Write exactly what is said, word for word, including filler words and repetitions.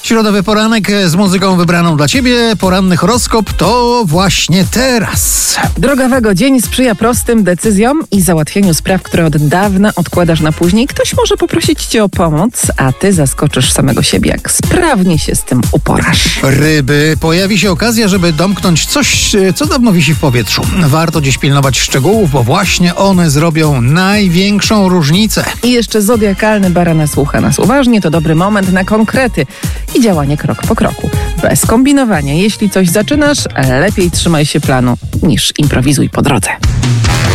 Środowy poranek z muzyką wybraną dla Ciebie. Poranny horoskop to właśnie teraz. Droga Wago, dzień sprzyja prostym decyzjom i załatwieniu spraw, które od dawna odkładasz na później. Ktoś może poprosić Cię o pomoc, a Ty zaskoczysz samego siebie, jak sprawnie się z tym uporasz. Ryby, pojawi się okazja, żeby domknąć coś, co dawno wisi w powietrzu. Warto dziś pilnować szczegółów, bo właśnie one zrobią największą różnicę. I jeszcze zodiakalny baran słucha nas uważnie, to dobry moment na konkrety i działanie krok po kroku. Bez kombinowania. Jeśli coś zaczynasz, lepiej trzymaj się planu niż improwizuj po drodze.